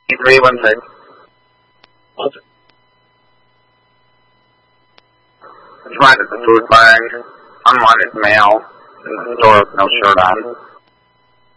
316. It's right at the food bag. Unwanted mail. Door with no shirt on.